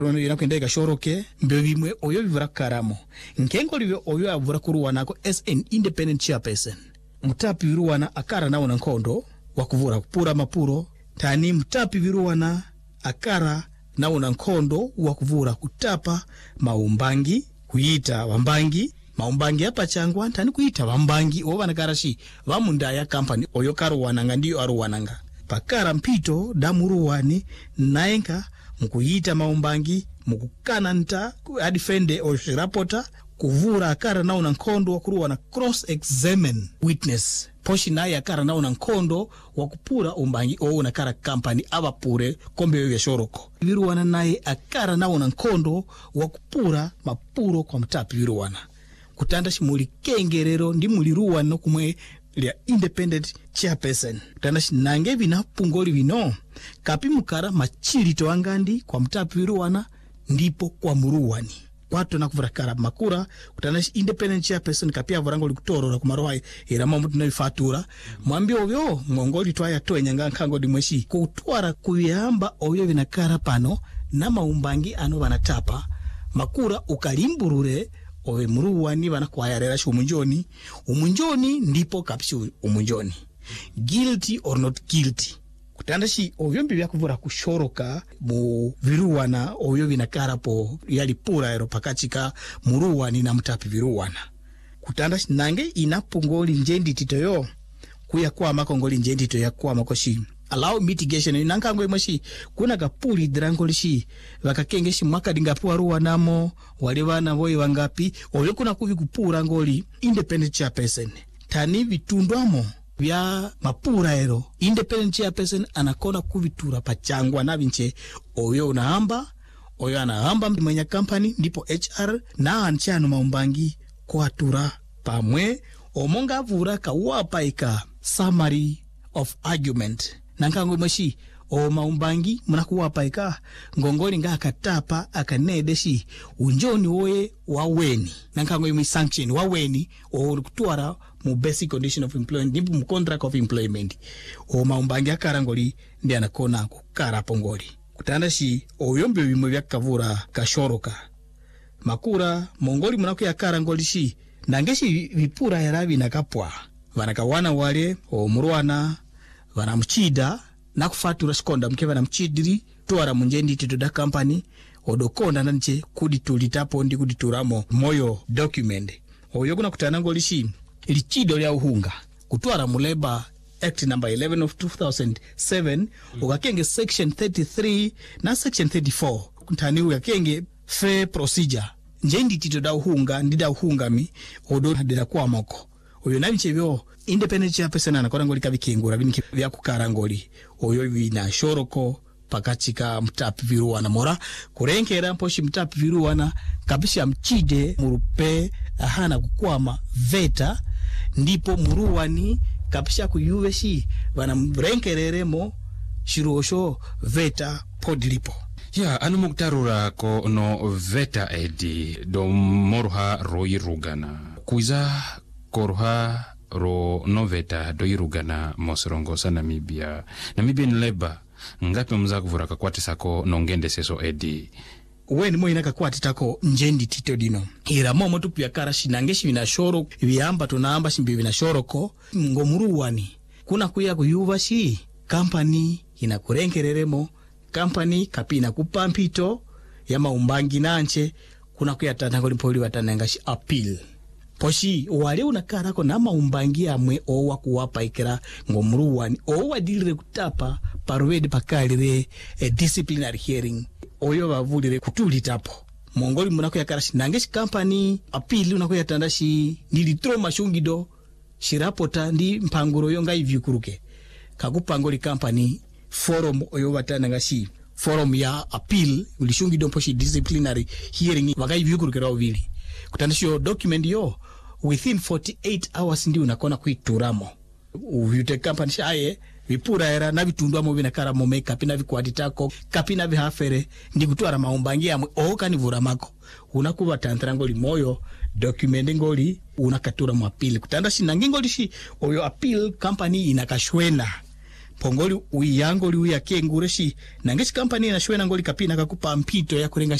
inakwenda shoroke mbevimwe oyo vivura karamo nkengo livyo oyo avura kuruwanako as an independent chairperson mutapi viruwana akara nawo na nkondo wakuvura kupura mapuro tani mutapi viruwana akara nawo na nkondo wakuvura kutapa maumbangi kuita wambangi maumbangi hapa changwa tani kuita wambangi owana karashi vamunda ya company oyo karuwananga ndiyo aruwananga pakara mpito damuruwani naenka mkuita maumbangi mukukana nta adifende oshirapota kuvura akara nawo na nkondo wakuruwa na cross examine witness poshi naye akara nawo na nkondo wakupura umbangi owo na kara company abapure kombe ya shoroko viruwana naye akara nawo na nkondo wakupura mapuro kwa mtapi viruwana kutanda shimuli kengerero ndi muliruwa no kumwe lia independent chairperson kutanda shinange vina pungoli vino kapi mukara machirito angandi kwa mtapi viruwana ndipo kwa muruwani watu na kuvura kara makura kutanda independent chairperson kapi avurango likutorora kumaroha irama mtu na ifatura mwambi ovyo mwongoli tuwa ya toe nyanga nkango dimweshi kutuara kuyamba ovyo vina kara pano na maumbangi ano vanatapa makura ukalimburure ove muruwani vana kwayarera umunjoni ndipo kapsi umunjoni guilty or not guilty kutanda ovyo mbi vyakuvura kushoroka mu viruwana ovyo vinakara po yali pura ero pakachika muruwani na mtapi viruwana kutanda nange inapungoli njendi titoyo kuya kwa makongoli njendi to ya kwa makoshi allow mitigation inankango imashi kuna kapuli drangolishi vakakengeshi mwaka dingapuwa ruwa namo wale vana voyi wangapi ovyo kuna kuvi kupura ngoli independent chairperson tani vitundwamo vya mapura ero independent chairperson anakona kuvitura pachangwa na vinche ovyo unahamba oyo anahamba mwenye company ndipo HR na anchano maumbangi kuatura pamwe omonga vura kawapa ika summary of argument nankango mashi o maumbangi munakuwapa ika ngongoli nga akatapa akanedeshi unjoni woye waweni nankango imi sanction waweni o kutuara mu basic condition of employment nipu mu contract of employment o maumbangi akarangoli ndi anakona kukara pongoli kutandashi oyombe bimwe byakavura kashoroka makura mongoli munaku yakarangoli shi nangeshi vipura yarabi nakapwa vanakawana wale o muruwana vana mchida na kufatura sikonda mkeva na mchidiri tuwara munjendi tituda company odokonda nanche kuditulitapo ndi kudituramo moyo document oyo kuna kutanango lishi ilichido lya uhunga kutuwara muleba Act number 11 of 2007 ukakenge section 33 na section 34 kuntani ukakenge fair procedure njendi tituda uhunga ndida uhungami odo hadira kwa moko oyo nabiche vyo independent chairperson anakora ngoli kabikingura binki vya kukara ngoli oyo vina shoroko pakachika mtapi viruwana mora kurenkera mposhi mtapi viruwana kabisha mchide murupe ahana kukwama veta ndipo muruwani kabisha kuyuveshi vana mrenkereremo shirosho veta podilipo ya anu muktarura ko no veta edi do morha roirugana kuiza korha ro noveta do irugana mosrongo sa Namibia nleba ngapi mza kuvura kakwati sako nongende seso edi weni mo inaka kwati tako njendi tito dino ira momo tupu ya kara shinangeshi vina shoro viamba tunaamba shimbi vina shoroko ngomuruwani kuna kuya kuyuva shi company inakurenkereremo company kapina kupampito ya maumbangi nanche kuna kuya tanango limpoli watanengashi appeal poshi wale unakarako na maumbangi amwe owa kuwapa ikira ngomuruwani owa dilire kutapa parwedi pakalire disciplinary hearing oyo bavulire kutulitapo mongoli munako yakarashi nangeshi company apili unako yatandashi nilitro mashungido shirapota ndi mpanguro yonga ivyukuruke kakupangoli company forum oyo watanangashi forum ya appeal ulishungido mposhi disciplinary hearing waka ivyukuruke rao vili kutandashi yo document yo within 48 hours ndi unakona kuituramo uvyute company shaye vipura era na vitundwa mo vinakara mo makeup na vikwati tako kapina vihafere ndi kutuara maumbangi amwe oka ni vura mako unakuva tantrango limoyo document ngoli unakatura mu appeal kutanda shinangi ngoli shi oyo appeal company inakashwena pongoli uyango liu ya kengureshi nange chikampani na shwena ngoli kapina kakupa mpito ya kurenga